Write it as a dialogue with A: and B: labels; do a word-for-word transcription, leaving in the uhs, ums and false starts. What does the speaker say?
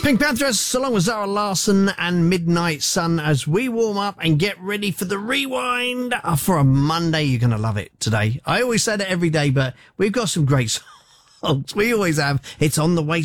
A: Pink Panthers, along with Zara Larsson and Midnight Sun, as we warm up and get ready for the rewind for a Monday. You're going to love it today. I always say that every day, but we've got some great songs. We always have. It's on the way.